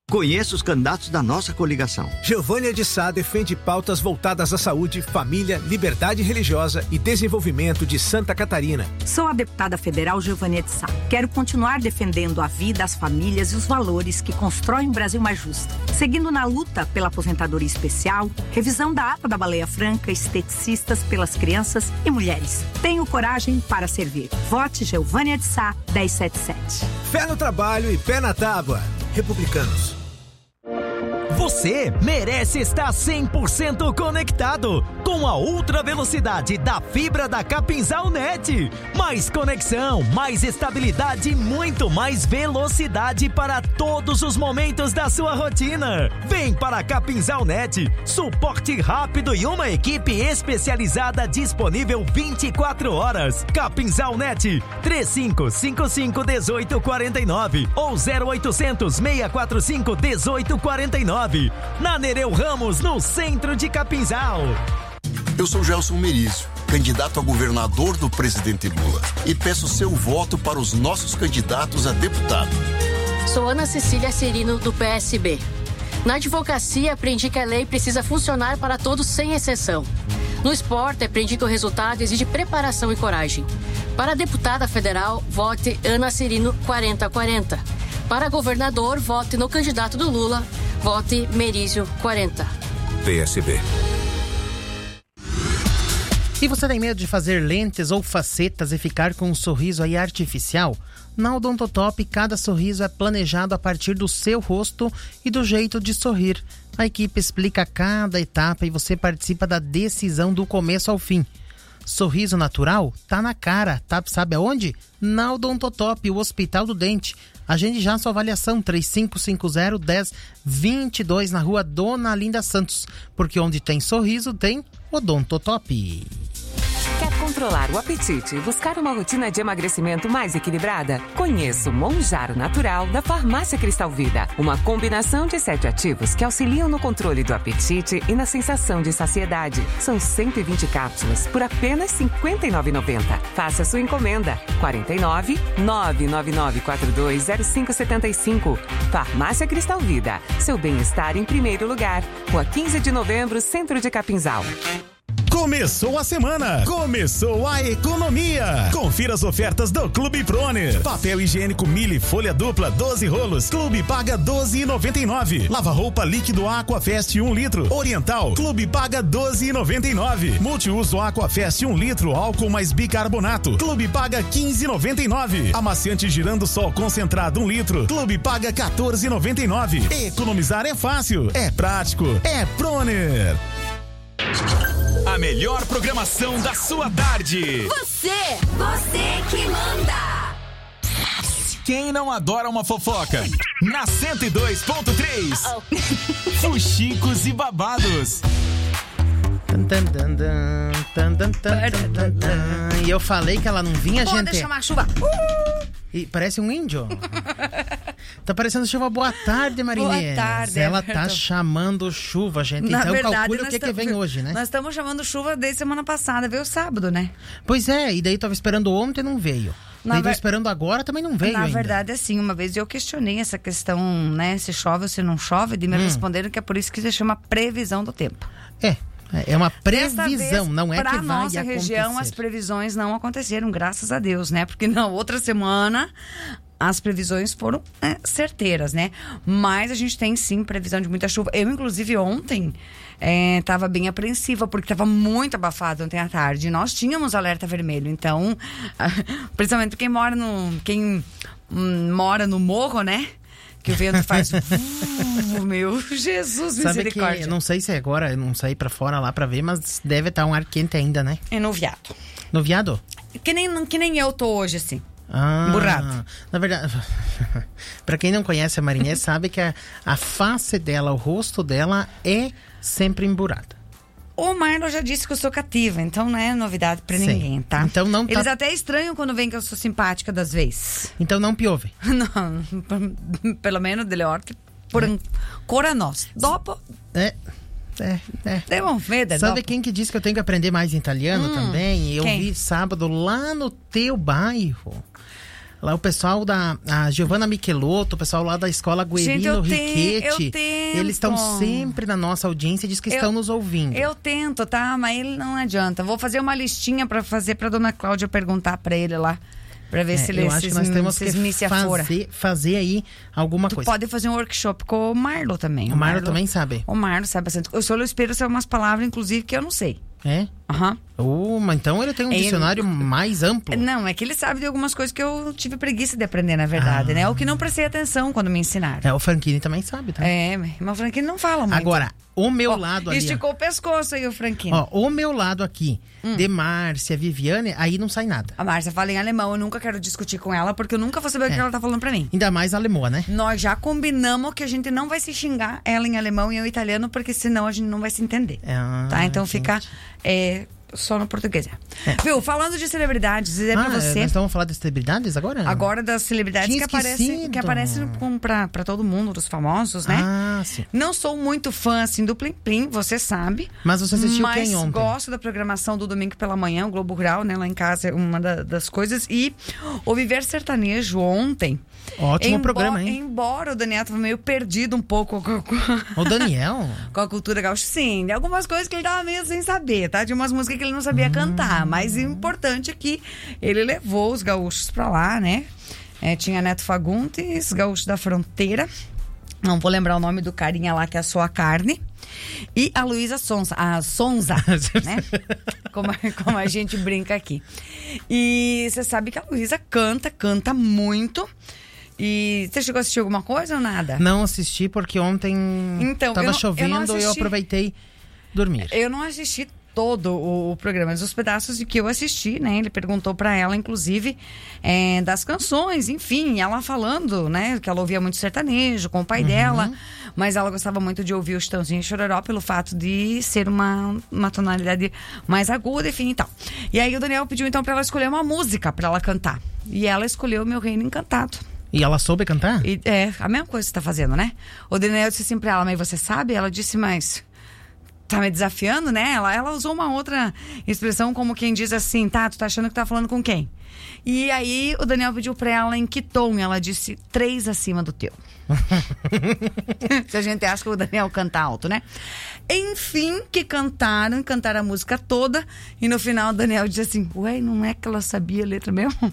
Conheça os candidatos da nossa coligação. Geovânia de Sá defende pautas voltadas à saúde, família, liberdade religiosa e desenvolvimento de Santa Catarina. Sou a deputada federal Geovânia de Sá. Quero continuar defendendo a vida, as famílias e os valores que constroem um Brasil mais justo. Seguindo na luta pela aposentadoria especial, revisão da APA da Baleia Franca, esteticistas pelas crianças e mulheres. Tenho coragem para servir. Vote Geovânia de Sá, 1077. Fé no trabalho e pé na tábua. Republicanos. Você merece estar 100% conectado com a ultra velocidade da fibra da Capinzal Net. Mais conexão, mais estabilidade e muito mais velocidade para todos os momentos da sua rotina. Vem para a Capinzal Net, suporte rápido e uma equipe especializada disponível 24 horas. Capinzal Net, 3555-1849 ou 0800-645-1849. Na Nereu Ramos, no centro de Capinzal. Eu sou Gelson Merizio, candidato a governador do presidente Lula, e peço seu voto para os nossos candidatos a deputado. Sou Ana Cecília Serino, do PSB. Na advocacia, aprendi que a lei precisa funcionar para todos sem exceção. No esporte, aprendi que o resultado exige preparação e coragem. Para deputada federal, vote Ana Serino 4040. Para governador, vote no candidato do Lula, vote Merizio 40. PSB. E você tem medo de fazer lentes ou facetas e ficar com um sorriso aí artificial? Na Odontotop, cada sorriso é planejado a partir do seu rosto e do jeito de sorrir. A equipe explica cada etapa e você participa da decisão do começo ao fim. Sorriso natural? Tá na cara, tá? Sabe aonde? Na Odontotop, o Hospital do Dente. Agende já sua avaliação, 3550-1022, na rua Dona Linda Santos. Porque onde tem sorriso, tem Odontotop. Quer controlar o apetite e buscar uma rotina de emagrecimento mais equilibrada? Conheça o Monjaro Natural da Farmácia Cristal Vida. Uma combinação de 7 ativos que auxiliam no controle do apetite e na sensação de saciedade. São 120 cápsulas por apenas R$ 59,90. Faça sua encomenda. 49 999420575. Farmácia Cristal Vida. Seu bem-estar em primeiro lugar. Rua 15 de Novembro, Centro de Capinzal. Começou a semana, começou a economia. Confira as ofertas do Clube Proner. Papel higiênico Mille folha dupla 12 rolos, Clube paga R$12,99. Lava-roupa líquido Aquafest 1 litro, Oriental, Clube paga R$12,99. Multiuso Aquafest 1 litro, álcool mais bicarbonato, Clube paga R$15,99. Amaciante Girando Sol concentrado 1 litro, Clube paga R$14,99. Economizar é fácil, é prático, é Proner. A melhor programação da sua tarde. Você que manda. Quem não adora uma fofoca? Na 102.3. Fuxicos e babados. E eu falei que ela não vinha, gente. Pode chamar a chuva. E parece um índio. Tá parecendo chuva. Boa tarde, Marinês. Boa tarde. Ela tá chamando chuva, gente. Na então verdade, calcule o que vem hoje, né? Nós estamos chamando chuva desde semana passada, veio sábado, né? Pois é, e daí tava esperando ontem e não veio. Daí tô esperando agora, também não veio Na ainda. verdade, assim, uma vez eu questionei essa questão, né? Se chove ou se não chove, e me responderam que é por isso que se chama previsão do tempo. É uma previsão, não é que vai acontecer. Pra nossa região, as previsões não aconteceram, graças a Deus, né? Porque na outra semana as previsões foram certeiras, né? Mas a gente tem sim previsão de muita chuva. Eu, inclusive, ontem estava bem apreensiva, porque estava muito abafado ontem à tarde. Nós tínhamos alerta vermelho, então, principalmente quem mora no morro, né? Que o vento faz... meu Jesus, misericórdia. Sabe que, não sei se agora, eu não saí pra fora lá pra ver, mas deve estar um ar quente ainda, né? É no viado. No viado? Que nem eu tô hoje, assim. Burrado. Na verdade, pra quem não conhece a Marinês, sabe que a face dela, o rosto dela é sempre emburrada. O Marlon já disse que eu sou cativa, então não é novidade pra ninguém, tá? Então não tá... Eles até estranham quando veem que eu sou simpática das vezes. Então não piove. Não, pelo menos delle orte, por ancora nós. Dopo... Devo vedere. Sabe quem que disse que eu tenho que aprender mais italiano também? Eu vi sábado lá no teu bairro Lá o pessoal a Giovanna Michelotto, o pessoal lá da escola Guerino Riquetti, eles estão sempre na nossa audiência e diz que estão nos ouvindo. Eu tento, tá? Mas ele não adianta. Vou fazer uma listinha pra fazer pra dona Cláudia perguntar pra ele lá. Pra ver se ele eu acho que nós temos que fazer aí alguma coisa. Pode fazer um workshop com o Marlo também. O Marlo também sabe? O Marlo sabe bastante. O Solo Espírito são umas palavras, inclusive, que eu não sei. É? Aham. Mas então ele tem um dicionário mais amplo. Não, é que ele sabe de algumas coisas que eu tive preguiça de aprender, na verdade, né? O que não prestei atenção quando me ensinaram. O Franchini também sabe, tá? Mas o Franchini não fala muito. Agora, o meu lado ali... Esticou o pescoço aí, o Franchini. O meu lado aqui, de Márcia, Viviane, aí não sai nada. A Márcia fala em alemão, eu nunca quero discutir com ela, porque eu nunca vou saber o que ela tá falando pra mim. Ainda mais alemã, né? Nós já combinamos que a gente não vai se xingar ela em alemão e eu em italiano, porque senão a gente não vai se entender. Tá? Então fica... só no português. Viu? Falando de celebridades, dizer pra você... Nós estamos falando de celebridades agora? Agora das celebridades que aparecem pra todo mundo, dos famosos, né? Sim. Não sou muito fã, assim, do Plim Plim, você sabe. Mas você assistiu quem ontem? Mas gosto da programação do domingo pela manhã, o Globo Rural, né? Lá em casa é uma das coisas. E o Viver Sertanejo ontem... Ótimo programa, hein? Embora o Daniel tava meio perdido um pouco O Daniel? com a cultura gaúcha, sim. De algumas coisas que ele tava meio sem saber, tá? De umas músicas que ele não sabia cantar. Mas o importante é que ele levou os gaúchos pra lá, né? Tinha Neto Fagundes, Gaúcho da Fronteira. Não vou lembrar o nome do carinha lá que assou a carne. E a Luísa Sonza, né? Como a gente brinca aqui. E você sabe que a Luísa canta muito. E você chegou a assistir alguma coisa ou nada? Não assisti porque ontem tava chovendo e eu aproveitei dormir. Eu não assisti todo o programa, mas os pedaços de que eu assisti, né? Ele perguntou pra ela, inclusive, das canções, enfim, ela falando, né? Que ela ouvia muito sertanejo com o pai dela, mas ela gostava muito de ouvir o Chitãozinho e Chororó pelo fato de ser uma tonalidade mais aguda, enfim e tal. E aí o Daniel pediu então pra ela escolher uma música pra ela cantar. E ela escolheu Meu Reino Encantado. E ela soube cantar? A mesma coisa que você tá fazendo, né? O Daniel disse assim pra ela, mas você sabe? Ela disse, mas... Tá me desafiando, né? Ela usou uma outra expressão como quem diz assim, tá, tu tá achando que tá falando com quem? E aí o Daniel pediu pra ela em que tom? Ela disse 3 acima do teu. Se a gente acha que o Daniel canta alto, né? Enfim, que cantaram a música toda. E no final o Daniel disse assim, ué, não é que ela sabia a letra mesmo?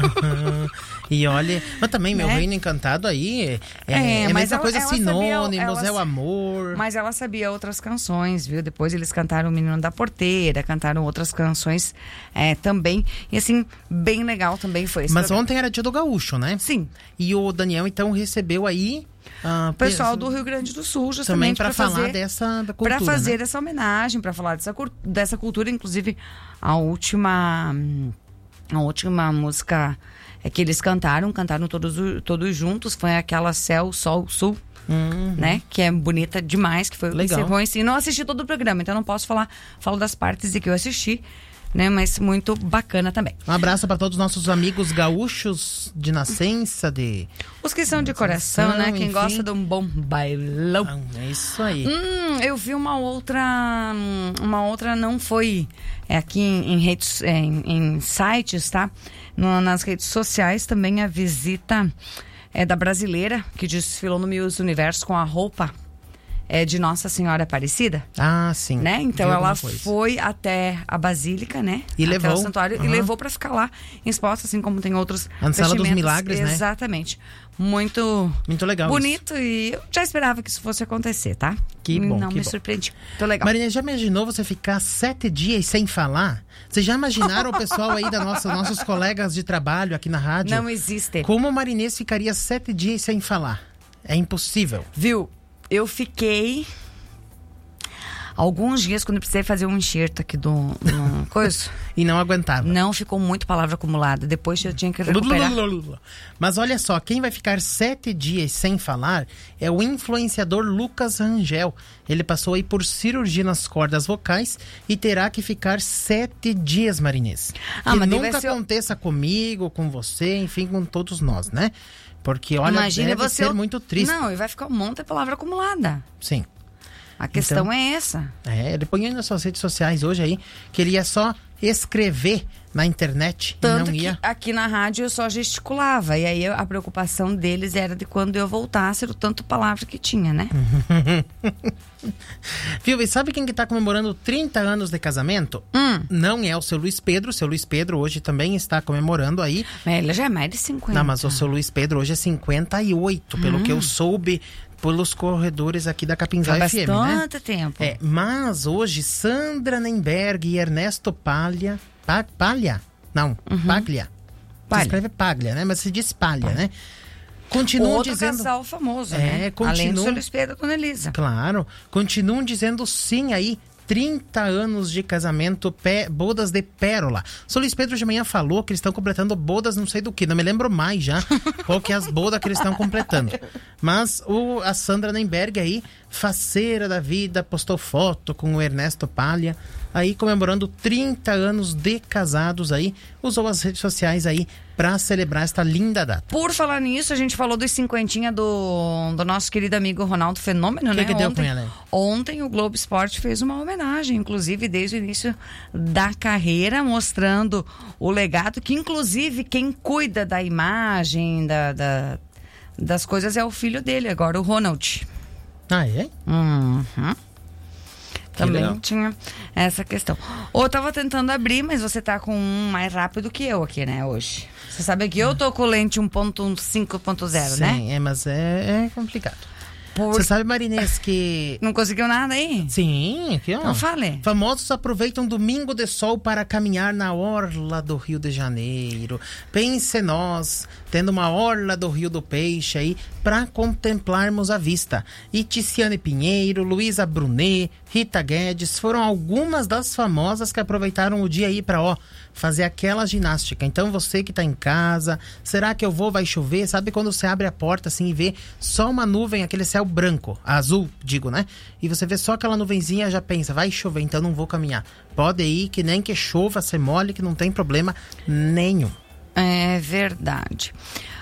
E olha, mas também Meu Reino Encantado aí é a mesma coisa, sinônimos, é o amor. Mas ela sabia outras canções, viu? Depois eles cantaram O Menino da Porteira, cantaram outras canções também. E assim, bem legal também foi esse Mas programa. ontem era dia do gaúcho, né? Sim. E o Daniel então recebeu aí o pessoal do Rio Grande do Sul, justamente para falar da cultura, para fazer essa homenagem, para falar dessa cultura. Inclusive a última música que eles cantaram todos juntos, foi aquela Céu, Sol, Sul, né? Que é bonita demais, que foi o que encerrou em si. Não assisti todo o programa, então não posso falo das partes de que eu assisti, né? Mas muito bacana também. Um abraço para todos os nossos amigos gaúchos de nascença, os que são de coração, né? Quem gosta de um bom bailão. É isso aí. Eu vi uma outra não foi aqui em redes, em sites, tá? Nas redes sociais também a visita da brasileira que desfilou no Miss Universo com a roupa de Nossa Senhora Aparecida. Sim. Né? Então ela foi até a Basílica, né? E até levou o santuário e levou pra ficar lá exposta, assim como tem outros na Sala dos Milagres, né? Exatamente. Muito legal. Bonito, e eu já esperava que isso fosse acontecer, tá? Que bom. Não me surpreendi. Muito legal. Marina, já imaginou você ficar 7 dias sem falar? Vocês já imaginaram o pessoal aí nossos colegas de trabalho aqui na rádio? Não existe. Como o Marinês ficaria 7 dias sem falar? É impossível. Viu? Eu fiquei alguns dias quando eu precisei fazer um enxerto aqui do coisa. E não aguentava. Não, ficou muito palavra acumulada. Depois eu tinha que recuperar. Mas olha só, quem vai ficar 7 dias sem falar é o influenciador Lucas Rangel. Ele passou aí por cirurgia nas cordas vocais e terá que ficar 7 dias, Marinês. Que nunca aconteça comigo, com você, enfim, com todos nós, né? Porque, olha, deve ser muito triste. Não, e vai ficar um monte de palavra acumulada. Sim. A questão é essa. Ele põe nas suas redes sociais hoje aí que ele ia só escrever na internet. Tanto e não ia... que aqui na rádio eu só gesticulava. E aí a preocupação deles era de quando eu voltasse, o tanto palavra que tinha, né? Viu? E sabe quem que tá comemorando 30 anos de casamento? Não é o seu Luiz Pedro. O seu Luiz Pedro hoje também está comemorando aí. Mas ele já é mais de 50. Não, mas o seu Luiz Pedro hoje é 58, pelo que eu soube pelos corredores aqui da Capinzal FM, né? Bastante tempo. Mas hoje Sandra Nemberg e Ernesto Paglia. Paglia? Não, Paglia. Se escreve Paglia, né? Mas se diz Paglia, né? Continuam outro dizendo... casal famoso, né? Além do seu Luiz Pedro e Dona Elisa. Claro. Continuam dizendo sim aí. 30 anos de casamento, bodas de pérola. O seu Luiz Pedro de manhã falou que eles estão completando bodas não sei do que. Não me lembro mais já qual que é as bodas que eles estão completando. Mas a Sandra Nemberg aí, faceira da vida, postou foto com o Ernesto Paglia, aí comemorando 30 anos de casados aí, usou as redes sociais aí para celebrar esta linda data. Por falar nisso, a gente falou dos 50 do nosso querido amigo Ronaldo Fenômeno, né? Que deu com ela? Ontem o Globo Esporte fez uma homenagem, inclusive desde o início da carreira, mostrando o legado, que inclusive quem cuida da imagem, das coisas é o filho dele agora, o Ronald. Ah, é? Também tinha essa questão. Ou eu tava tentando abrir, mas você tá com um mais rápido que eu aqui, né, hoje. Você sabe que eu tô com lente 1.5.0, né? Sim, mas é complicado. Você sabe, Marinês, que... Não conseguiu nada aí? Sim, aqui ó. Não fale. Famosos aproveitam domingo de sol para caminhar na orla do Rio de Janeiro. Pense nós, tendo uma orla do Rio do Peixe aí, para contemplarmos a vista. E Tiziane Pinheiro, Luísa Brunet, Rita Guedes, foram algumas das famosas que aproveitaram o dia aí para, fazer aquela ginástica. Então você que tá em casa, será que vai chover? Sabe quando você abre a porta assim e vê só uma nuvem, aquele céu branco, azul, digo, né? E você vê só aquela nuvenzinha, já pensa, vai chover, então não vou caminhar. Pode ir, que nem que chova, se molhe, que não tem problema nenhum. É verdade.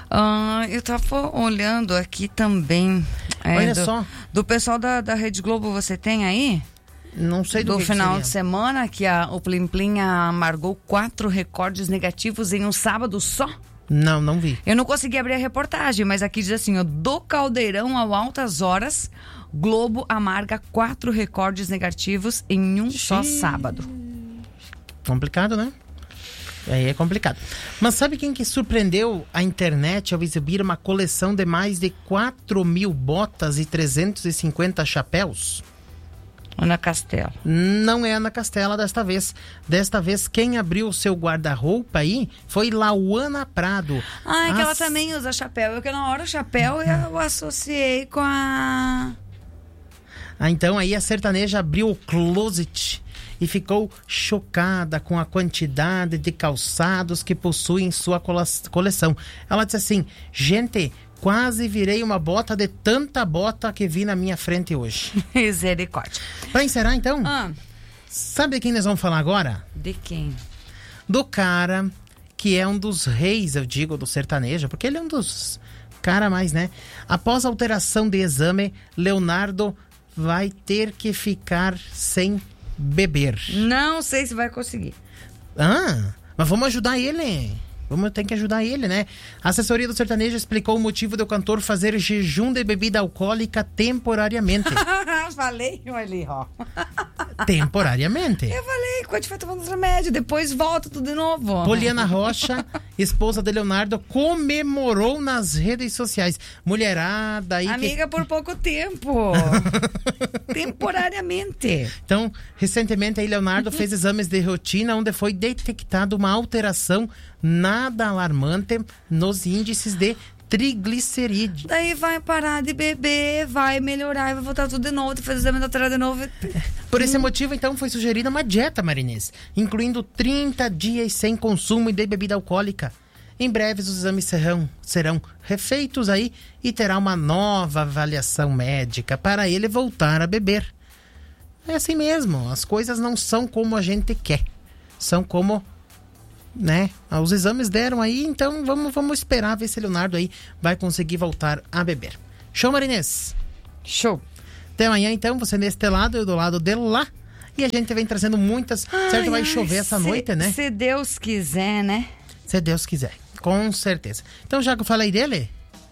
Eu tava olhando aqui também. Olha só. Do pessoal da Rede Globo, você tem aí? Não sei do final de semana, que o Plim Plim amargou 4 recordes negativos em um sábado só. Não vi. Eu não consegui abrir a reportagem, mas aqui diz assim, do Caldeirão ao Altas Horas, Globo amarga 4 recordes negativos em um só sábado. Complicado, né? Aí é complicado. Mas sabe quem que surpreendeu a internet ao exibir uma coleção de mais de 4.000 botas e 350 chapéus? Ana Castela. Não é Ana Castela desta vez. Desta vez, quem abriu o seu guarda-roupa aí foi Lauana Prado. Que ela também usa chapéu. Eu que na hora o chapéu eu associei com a... Então aí a sertaneja abriu o closet e ficou chocada com a quantidade de calçados que possui em sua coleção. Ela disse assim, gente... Quase virei uma bota de tanta bota que vi na minha frente hoje. Misericórdia. Pra encerrar, então, sabe de quem nós vamos falar agora? De quem? Do cara que é um dos reis, eu digo, do sertanejo, porque ele é um dos cara mais, né? Após a alteração de exame, Leonardo vai ter que ficar sem beber. Não sei se vai conseguir. Mas vamos ajudar ele. Ter que ajudar ele, né? A assessoria do sertanejo explicou o motivo do cantor fazer jejum de bebida alcoólica temporariamente. Falei, olha ali, ó. Temporariamente. Eu falei, quando vai tomando os remédios, depois volta tudo de novo. Poliana Rocha, esposa de Leonardo, comemorou nas redes sociais. Mulherada aí. Amiga, por pouco tempo. Temporariamente. Então, recentemente aí Leonardo fez exames de rotina onde foi detectada uma alteração nada alarmante nos índices de triglicerídeos. Daí vai parar de beber, vai melhorar e vai voltar tudo de novo, fazer exame natural de novo. Por esse motivo, então, foi sugerida uma dieta, Marinês, incluindo 30 dias sem consumo de bebida alcoólica. Em breve, os exames serão refeitos aí e terá uma nova avaliação médica para ele voltar a beber. É assim mesmo, as coisas não são como a gente quer, são como... né? Os exames deram aí, então vamos esperar ver se Leonardo aí vai conseguir voltar a beber. Show, Marinês? Show. Até amanhã, então, você neste lado, eu do lado de lá. E a gente vem trazendo muitas... certo, vai chover essa noite, né? Se Deus quiser, né? Se Deus quiser, com certeza. Então, já que eu falei dele...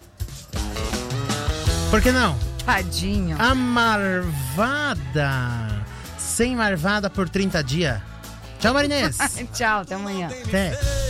Por que não? Tadinho. A Marvada. Sem Marvada por 30 dias. Tchau, Marinês. Tchau, até amanhã. Até.